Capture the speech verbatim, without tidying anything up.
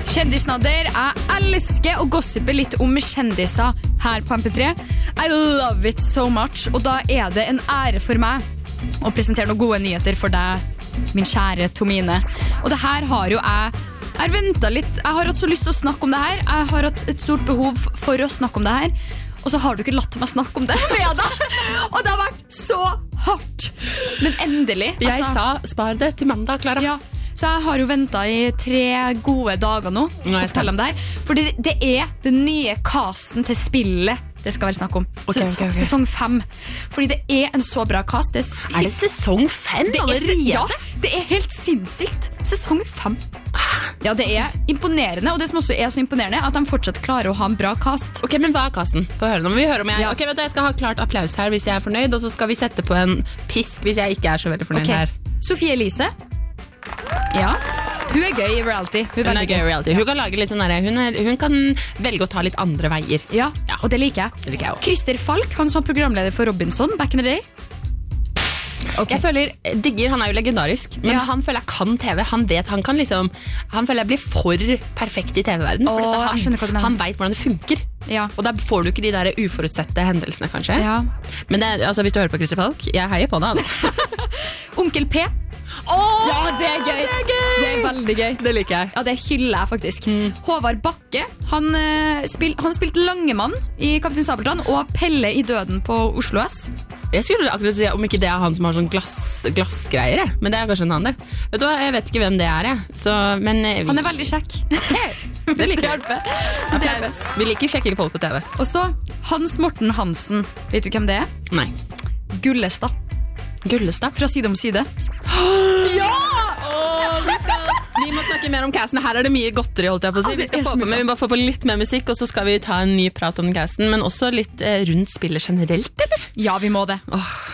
Kjendisnadder, jeg elsker å gossipe litt om kjendiser her på M P tre. I love it so much, og da er det en ære for meg å presentere noen gode nyheter for deg, min kjære Tomine. Og det her har jo jeg, jeg har ventet litt, jeg har hatt så lyst til å snakke om det her, jeg har hatt et stort behov for å snakke om det her, og så har du ikke latt meg snakke om det med deg, og det har vært så hardt. Men endelig. Jeg altså, sa, spar det til mandag, Clara. Ja. Så jeg har jo ventet i tre gode dager nå Nå er å jeg fortelle om det her. Fordi det er den nye casten til spillet det skal være snakk om. Okay, Ses- okay, okay. Sesong fem. Fordi det er en så bra cast. Det er, Er det sesong fem det er, allerede? ja, det er helt sinnssykt. Sesong fem. Ja, det er imponerende. Og det som også er så imponerende, er at de fortsatt klarer å ha en bra cast. Ok, men hva er casten? Få høre, nå må vi høre om jeg... Ja. Ok, vet du, jeg skal ha klart applaus her hvis jeg er fornøyd, og så skal vi sette på en pisk hvis jeg ikke er så veldig fornøyd Ok. her. Sofie Elise. Ja. Hun er gøy i reality. Hun er Hun er veldig gøy i reality. Hun kan lage litt sånn der, hun, er, hun kan velge å ta litt andre veier. Ja, Ja. og det liker jeg. Det liker jeg også. Christer Falk, han som var programleder for Robinson back in the day. Ok. Jeg føler, Digger, han er jo legendarisk, men Ja. han føler jeg kan T V. Han vet, han kan liksom, han føler jeg blir for perfekt i T V-verden. Åh, For dette, jeg skjønner hva du han, mener. han vet hvordan det funker. Ja. Og da får du ikke de der uforutsette hendelsene, kanskje. Ja. Men det, altså, hvis du hører på Christer Falk, jeg heier på deg. Altså. Onkel P. Ja, det er gøy. det er gøy. Det er veldig gøy. Det liker jeg. Ja, det hyller jeg faktisk. Håvard Bakke, han, uh, spil, han spilte Langemann i Kaptein Sabeltann og Pelle i Døden på Oslo S. Jeg skulle akkurat si om ikke det er han som har sånn glass, glassgreier, jeg. Men det er kanskje en annen det. Vet du hva, jeg vet ikke hvem det er, jeg. Så, men eh, vi, Han er veldig kjekk. det liker jeg. Applaus. Vi liker kjekke folk på T V. Og så Hans Morten Hansen. Vet du hvem det er? Nei. Gullestad. Gullestad. Fra Side om side. Ja! vi, skal, vi må snakke mer om casten. Her er det mye godteri, holdt jeg på å si. Ja, det Vi skal er få så på, mye men vi bare få på litt mer musikk, og så skal vi ta en ny prat om casten, men også litt eh, rundt spillet generelt, eller? Ja, vi må det. Åh,